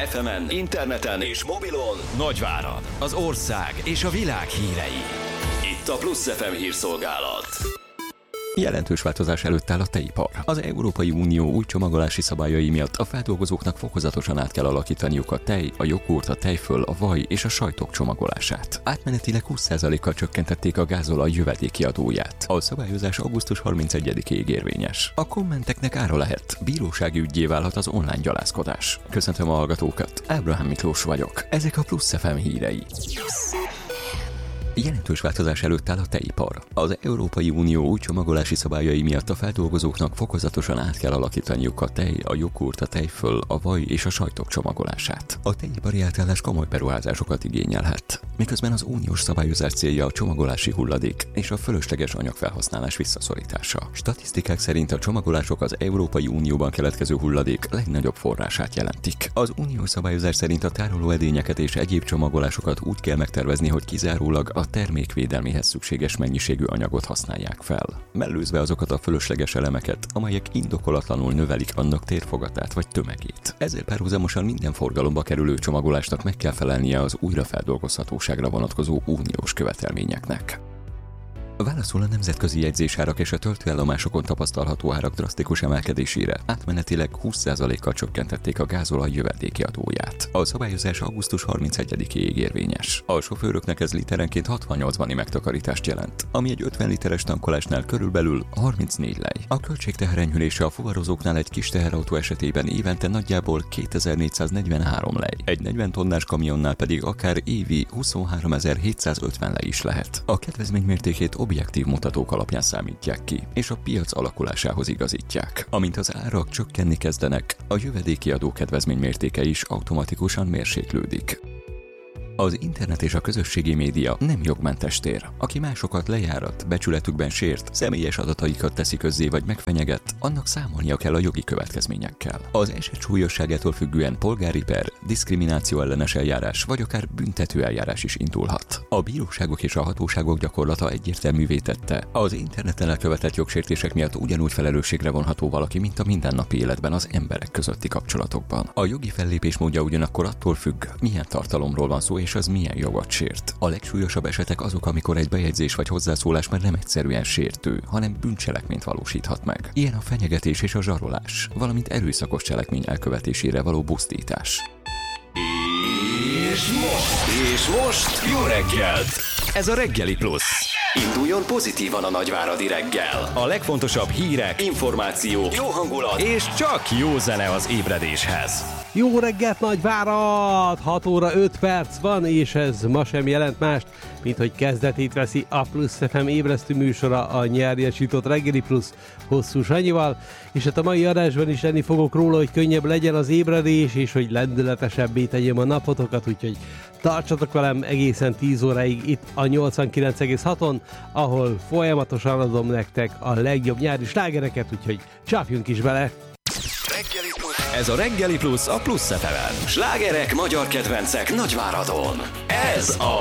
FM-en, interneten és mobilon Nagyvárad, az ország és a világ hírei. Itt a Plusz FM hírszolgálat. Jelentős változás előtt áll a tejipar. Az Európai Unió új csomagolási szabályai miatt a feldolgozóknak fokozatosan át kell alakítaniuk a tej, a joghurt, a tejföl, a vaj és a sajtok csomagolását. Átmenetileg 20%-kal csökkentették a gázolaj jövedéki adóját. A szabályozás augusztus 31-ig érvényes. A kommenteknek ára lehet, bírósági üggyé válhat az online gyalázkodás. Köszöntöm a hallgatókat, Ábrahám Miklós vagyok. Ezek a Plusz FM hírei. Jelentős változás előtt áll a tejipar. Az Európai Unió új csomagolási szabályai miatt a feldolgozóknak fokozatosan át kell alakítaniuk a tej, a joghurt, a tejföl, a vaj és a sajtok csomagolását. A tejipari átállás komoly beruházásokat igényelhet, miközben az uniós szabályozás célja a csomagolási hulladék és a fölösleges anyagfelhasználás visszaszorítása. Statisztikák szerint a csomagolások az Európai Unióban keletkező hulladék legnagyobb forrását jelentik. Az uniós szabályozás szerint a tárolóedényeket és egyéb csomagolásokat úgy kell megtervezni, hogy kizárólag a termék védelméhez szükséges mennyiségű anyagot használják fel, mellőzve azokat a fölösleges elemeket, amelyek indokolatlanul növelik annak térfogatát vagy tömegét. Ezzel párhuzamosan minden forgalomba kerülő csomagolásnak meg kell felelnie az újrafeldolgozhatóságra vonatkozó uniós követelményeknek. Válaszol a nemzetközi jegyzésárak és a töltőállomásokon tapasztalható árak drasztikus emelkedésére átmenetileg 20%-kal csökkentették a gázolaj jövedéki adóját. A szabályozás augusztus 31-ig érvényes. A sofőröknek ez literenként 68 bani megtakarítást jelent, ami egy 50 literes tankolásnál körülbelül 34 lej. A költségteher enyhülése a fuvarozóknál egy kis teherautó esetében évente nagyjából 2443 lej, egy 40 tonnás kamionnál pedig akár évi 23.750 lej is lehet. A kedvezmény mértékét objektív mutatók alapján számítják ki, és a piac alakulásához igazítják. Amint az árak csökkenni kezdenek, a jövedéki adó kedvezmény mértéke is automatikusan mérséklődik. Az internet és a közösségi média nem jogmentes tér. Aki másokat lejárat, becsületükben sért, személyes adataikat teszi közzé vagy megfenyeget, annak számolnia kell a jogi következményekkel. Az eset súlyosságától függően polgári per, diszkrimináció ellenes eljárás vagy akár büntető eljárás is indulhat. A bíróságok és a hatóságok gyakorlata egyértelművé tette, az interneten elkövetett jogsértések miatt ugyanúgy felelősségre vonható valaki, mint a mindennapi életben az emberek közötti kapcsolatokban. A jogi fellépés módja ugyanakkor attól függ, milyen tartalomról van szó és az milyen jogot sért. A legsúlyosabb esetek azok, amikor egy bejegyzés vagy hozzászólás már nem egyszerűen sértő, hanem bűncselekményt valósíthat meg. Ilyen a fenyegetés és a zsarolás, valamint erőszakos cselekmény elkövetésére való busztítás. És most jó reggelt! Ez a Reggeli Plusz. Induljon pozitívan a nagyváradi reggel. A legfontosabb hírek, információk, jó hangulat és csak jó zene az ébredéshez. Jó reggelt, Nagyvárad! 6 óra 5 perc van, és ez ma sem jelent mást, mint hogy kezdetét veszi a Plusz FM ébresztő műsora, a nyerjesított Reggeli Plusz Hosszú Sanyival, és hát a mai adásban is lenni fogok róla, hogy könnyebb legyen az ébredés, és hogy lendületesebbé tegyem a napotokat, úgyhogy tartsatok velem egészen 10 óráig itt a 89,6-on, ahol folyamatosan adom nektek a legjobb nyári slágereket, úgyhogy csapjunk is bele! Ez a Reggeli Plusz a Plusz FM-en. Slágerek, magyar kedvencek Nagyváradon. Ez a